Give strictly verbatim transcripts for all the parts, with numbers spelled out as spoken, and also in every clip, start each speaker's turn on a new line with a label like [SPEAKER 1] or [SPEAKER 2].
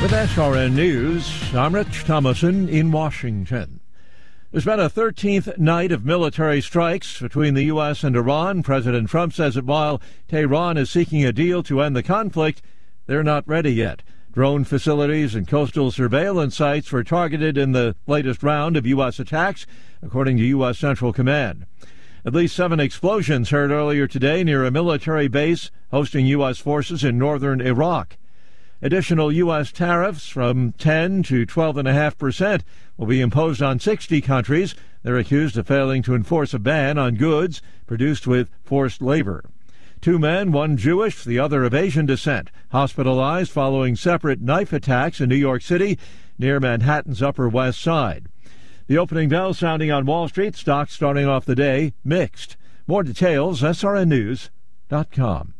[SPEAKER 1] With S R N News, I'm Rich Thomason in Washington. There's been a thirteenth night of military strikes between the U S and Iran. President Trump says that while Tehran is seeking a deal to end the conflict, they're not ready yet. Drone facilities and coastal surveillance sites were targeted in the latest round of U S attacks, according to U S Central Command. At least seven explosions heard earlier today near a military base hosting U S forces in northern Iraq. Additional U S tariffs from ten to twelve point five percent will be imposed on sixty countries. They're accused of failing to enforce a ban on goods produced with forced labor. Two men, one Jewish, the other of Asian descent, hospitalized following separate knife attacks in New York City near Manhattan's Upper West Side. The opening bell sounding on Wall Street, stocks starting off the day mixed. More details, S R N news dot com.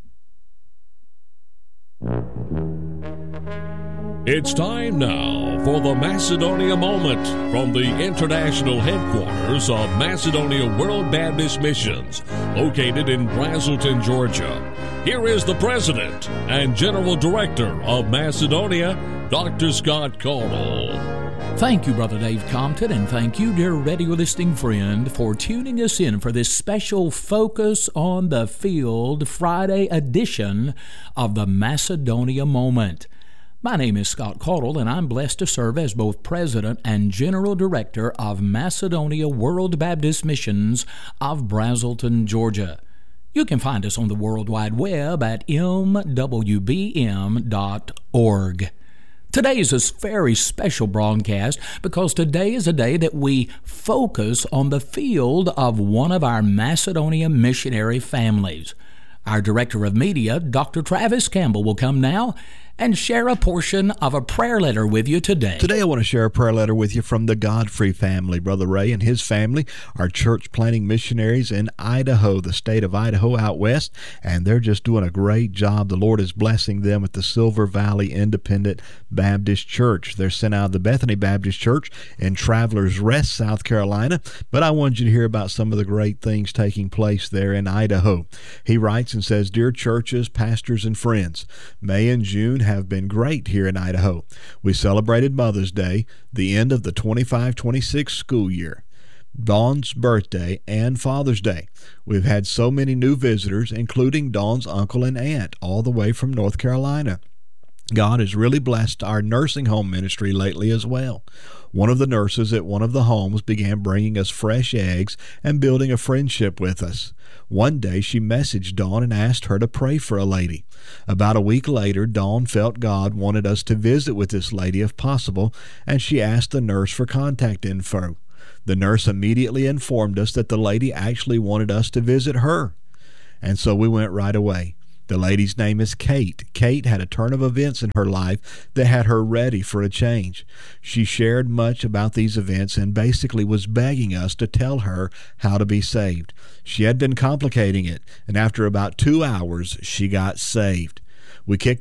[SPEAKER 2] It's time now for the Macedonia Moment from the international headquarters of Macedonia World Baptist Missions, located in Braselton, Georgia. Here is the President and General Director of Macedonia, Doctor Scott Caudle.
[SPEAKER 3] Thank you, Brother Dave Compton, and thank you, dear radio listening friend, for tuning us in for this special Focus on the Field Friday edition of the Macedonia Moment. My name is Scott Caudle, and I'm blessed to serve as both President and General Director of Macedonia World Baptist Missions of Braselton, Georgia. You can find us on the World Wide Web at m w b m dot org. Today is a very special broadcast because today is a day that we focus on the field of one of our Macedonia missionary families. Our Director of Media, Doctor Travis Campbell, will come now and share a portion of a prayer letter with you today.
[SPEAKER 4] Today I want to share a prayer letter with you from the Godfrey family. Brother Ray and his family are church planting missionaries in Idaho, the state of Idaho out west, and they're just doing a great job. The Lord is blessing them at the Silver Valley Independent Baptist Church. They're sent out of the Bethany Baptist Church in Travelers Rest, South Carolina, but I wanted you to hear about some of the great things taking place there in Idaho. He writes and says, "Dear churches, pastors, and friends, May and June have been great here in Idaho. We celebrated Mother's Day, the end of the twenty-five twenty-six school year, Dawn's birthday, and Father's Day. We've had so many new visitors, including Dawn's uncle and aunt, all the way from North Carolina. God has really blessed our nursing home ministry lately as well. One of the nurses at one of the homes began bringing us fresh eggs and building a friendship with us. One day she messaged Dawn and asked her to pray for a lady. About a week later, Dawn felt God wanted us to visit with this lady if possible, and she asked the nurse for contact info. The nurse immediately informed us that the lady actually wanted us to visit her, and so we went right away. The lady's name is Kate. Kate had a turn of events in her life that had her ready for a change. She shared much about these events and basically was begging us to tell her how to be saved. She had been complicating it, and after about two hours, she got saved. We kicked